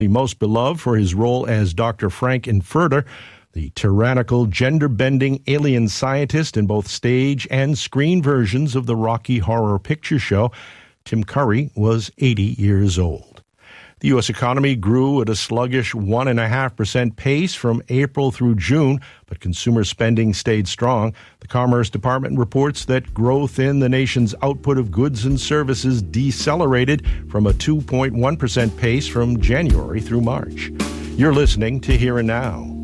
Most beloved for his role as Dr. Frank Infurter, the tyrannical, gender-bending alien scientist in both stage and screen versions of the Rocky Horror Picture Show, Tim Curry was 80 years old. The U.S. economy grew at a sluggish 1.5% pace from April through June, but consumer spending stayed strong. The Commerce Department reports that growth in the nation's output of goods and services decelerated from a 2.1% pace from January through March. You're listening to Here and Now.